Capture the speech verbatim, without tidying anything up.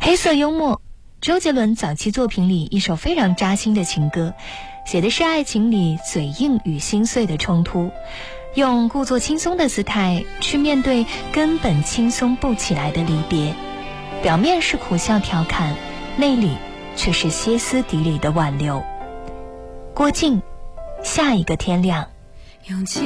黑色幽默，周杰伦早期作品里一首非常扎心的情歌，写的是爱情里嘴硬与心碎的冲突，用故作轻松的姿态去面对根本轻松不起来的离别，表面是苦笑调侃，内里却是歇斯底里的挽留。郭靖，下一个天亮。 用